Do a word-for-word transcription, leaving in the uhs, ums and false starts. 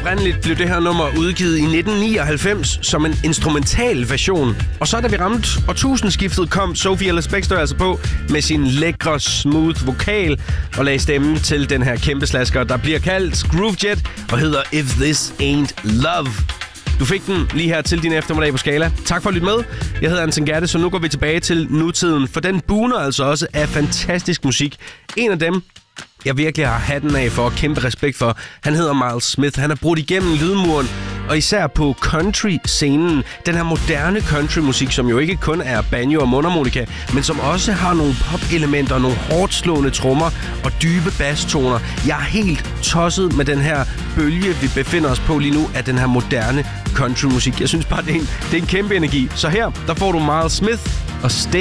Oprindeligt blev det her nummer udgivet i nitten nioghalvfems som en instrumental version. Og så da vi ramte årtusindskiftet, kom Sophie Ellis-Bextor altså på med sin lækre, smooth vokal og lagde stemmen til den her kæmpe slasker, der bliver kaldt Groovejet og hedder If This Ain't Love. Du fik den lige her til din eftermiddag på Skala. Tak for at lytte med. Jeg hedder Anton Gerte, så nu går vi tilbage til nutiden, for den buner altså også af fantastisk musik. En af dem, jeg virkelig har hatten af for og kæmpe respekt for, han hedder Miles Smith. Han er brudt igennem lydmuren, og især på country-scenen. Den her moderne countrymusik, som jo ikke kun er banjo og mundharmonika, men som også har nogle pop-elementer, nogle hårdt slående trommer og dybe basstoner. Jeg er helt tosset med den her bølge, vi befinder os på lige nu, af den her moderne countrymusik. Jeg synes bare, det er en, det er en kæmpe energi. Så her, der får du Miles Smith og Stay